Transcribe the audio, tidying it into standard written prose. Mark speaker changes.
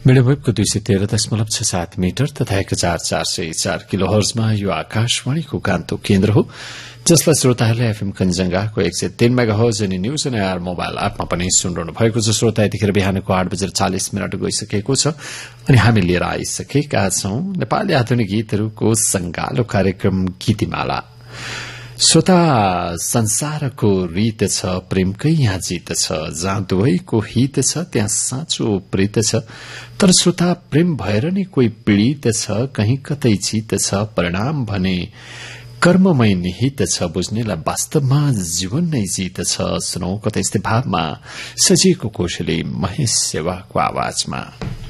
Speaker 1: मिडवेभको 213.67 metre तथा 1404 किलोहर्जमा यो आकाशवाणीको गान्तोक केन्द्र हो, जसलाई श्रोताहरूले एफएम कञ्जंगाको 103 मेगाहर्ज अनि न्यूज एन्ड एआर मोबाइल एपमा पनि सुनिरहनु भएको छ। श्रोता, यतिखेर बिहानको 8:40 गइसकेको छ अनि हामी लिएर आइसकेका छौं नेपाली आधुनिक गीतहरूको संगालो कार्यक्रम गीतिमाला। श्रोता, संसारको रीत छ, प्रेमकै यहाँ जीत छ, जहाँ दुवैको हित छ त्यहाँ साँचो प्रीत छ। तर श्रोता, प्रेम भएर नै कोही पीड़ित छ, कहीं कतै जीत छ, परिणाम भने कर्ममय निहित छ, बुझ्नेलाई वास्तवमा जीवन नै जीत छ। सुनौ कतै यस्तै भावमा सजिएको कोशली महेश सेवाको आवाजमा।